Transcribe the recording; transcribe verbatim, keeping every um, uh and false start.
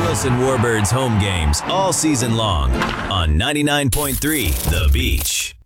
Wilson Warbirds home games all season long on ninety-nine point three The Beach.